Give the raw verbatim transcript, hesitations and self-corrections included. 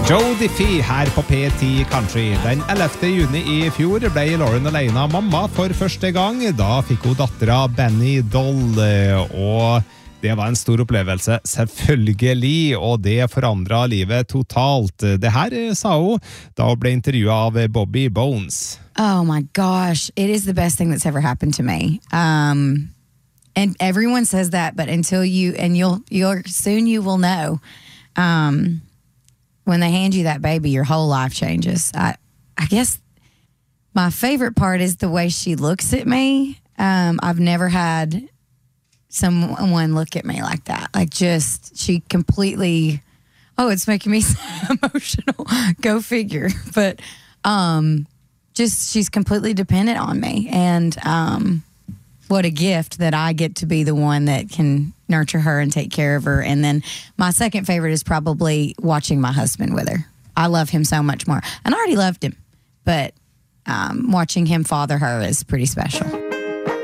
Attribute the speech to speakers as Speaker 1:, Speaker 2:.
Speaker 1: Joe Diffie her på P ti Country. Den ellevte juni i fjor ble Lauren alene mamma for første gang. Da fikk hun dattera Benny Doll, og det var en stor opplevelse, selvfølgelig, og det forandret livet totalt. Det her sa hun da hun ble intervjuet av Bobby Bones.
Speaker 2: Oh my gosh, it is the best thing that's ever happened to me. Um, and everyone says that, but until you, and you'll, you'll soon you will know. Um, when they hand you that baby, your whole life changes. I, I guess my favorite part is the way she looks at me. Um, I've never had someone look at me like that. Like just, she completely, oh, it's making me emotional. Go figure. But um, just, she's completely dependent on me. And um, what a gift that I get to be the one that can nurture her and take care of her. And then my second favorite is probably watching my husband with her. I love him so much more. And I already loved him, but um, watching him father her is pretty special.